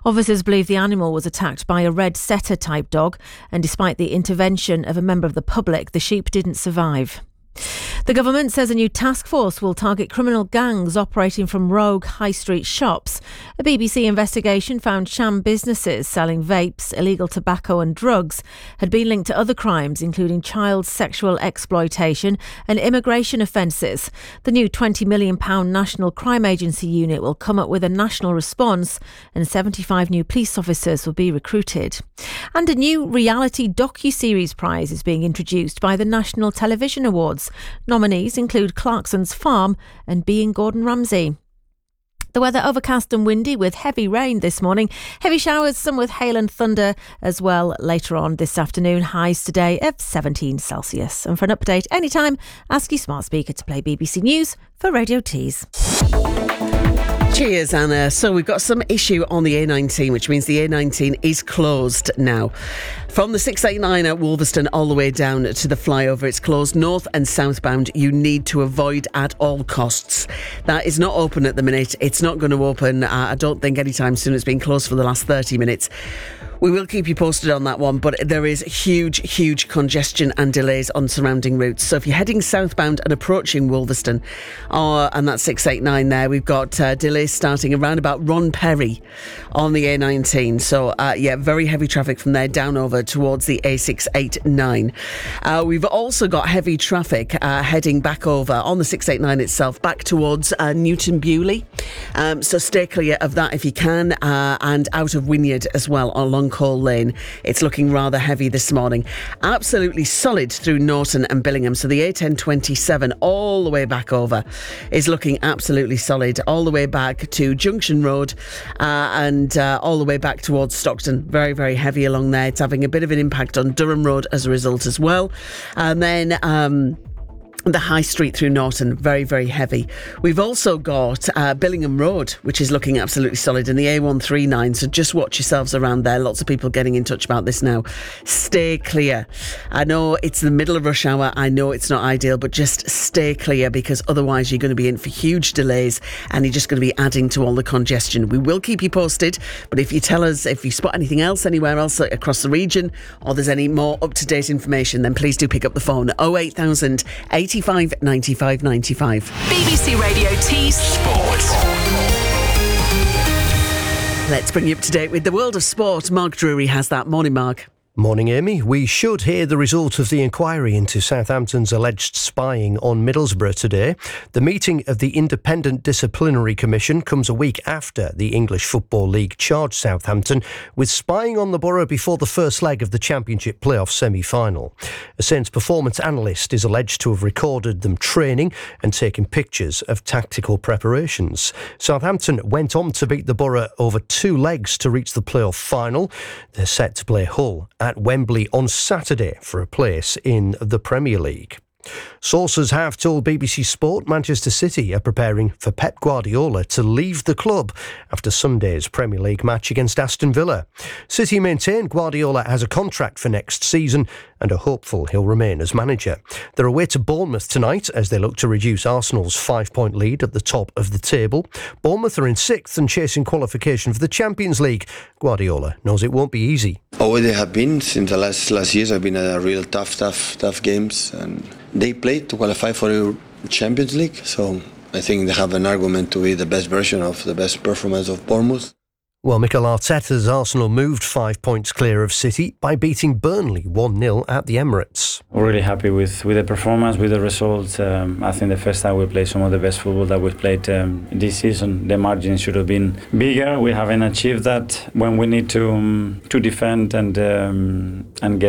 Officers believe the animal was attacked by a red setter type dog, and despite the intervention of a member of the public, the sheep didn't survive. The government says a new task force will target criminal gangs operating from rogue high street shops. A BBC investigation found sham businesses selling vapes, illegal tobacco and drugs had been linked to other crimes, including child sexual exploitation and immigration offences. The new £20 million National Crime Agency unit will come up with a national response, and 75 new police officers will be recruited. And a new reality docu-series prize is being introduced by the National Television Awards. Nominees include Clarkson's Farm and Being Gordon Ramsay. The weather overcast and windy with heavy rain this morning. Heavy showers, some with hail and thunder as well later on this afternoon. Highs today of 17 Celsius. And for an update anytime, ask your smart speaker to play BBC News for Radio Tees. Cheers, Anna. So we've got some issue on the A19, which means the A19 is closed now. From the 689 at Wolverston all the way down to the flyover, it's closed north and southbound. You need to avoid at all costs. That is not open at the minute. It's not going to open, I don't think, anytime soon. It's been closed for the last 30 minutes. We will keep you posted on that one, but there is huge congestion and delays on surrounding routes. So if you're heading southbound and approaching Wolverston, and that's 689 there, we've got delays starting around about Ron Perry on the A19. So, very heavy traffic from there down over towards the A689. We've also got heavy traffic heading back over on the 689 itself, back towards Newton Bewley. So stay clear of that if you can, and out of Wynyard as well along Cole Lane. It's looking rather heavy this morning. Absolutely solid through Norton and Billingham. So the A1027 all the way back over is looking absolutely solid, all the way back to Junction Road and all the way back towards Stockton. Very heavy along there. It's having a bit of an impact on Durham Road as a result as well. And then the High Street through Norton, very heavy. We've also got Billingham Road, which is looking absolutely solid, in the A139, so just watch yourselves around there. Lots of people getting in touch about this now. Stay clear. I know it's the middle of rush hour, I know it's not ideal, but just stay clear, because otherwise you're going to be in for huge delays and you're just going to be adding to all the congestion. We will keep you posted, but if you tell us if you spot anything else anywhere else across the region, or there's any more up-to-date information, then please do pick up the phone. 08000 85 95 95. BBC Radio Tees Sport. Let's bring you up to date with the world of sport. Mark Drury has that. Morning, Mark. Morning, Amy. We should hear the result of the inquiry into Southampton's alleged spying on Middlesbrough today. The meeting of the Independent Disciplinary Commission comes a week after the English Football League charged Southampton with spying on the borough before the first leg of the Championship playoff semi-final. A Saints performance analyst is alleged to have recorded them training and taking pictures of tactical preparations. Southampton went on to beat the borough over 2 legs to reach the playoff final. They're set to play Hull at Wembley on Saturday for a place in the Premier League. Sources have told BBC Sport Manchester City are preparing for Pep Guardiola to leave the club after Sunday's Premier League match against Aston Villa. City maintain Guardiola has a contract for next season and are hopeful he'll remain as manager. They're away to Bournemouth tonight as they look to reduce Arsenal's 5-point lead at the top of the table. Bournemouth are in 6th and chasing qualification for the Champions League. Guardiola knows it won't be easy. Oh, they have been since the last years. Have been a real tough games, and they played to qualify for the Champions League. So I think they have an argument to be the best version of the best performance of Bournemouth. Well, Mikel Arteta's Arsenal moved 5 points clear of City by beating Burnley 1-0 at the Emirates. We're really happy with the performance, with the results. I think the first time we played some of the best football that we've played this season. The margin should have been bigger. We haven't achieved that when we need to defend and get